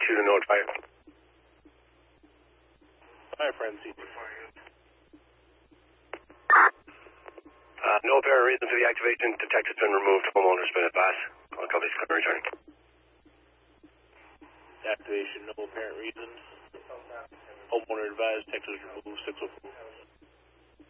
to notify. Hi, friend. No apparent reason for the activation. Detect has been removed. Homeowner's been advised. I'll copy this clear returning. Activation, no apparent reason. Homeowner advised, Texas removed 604.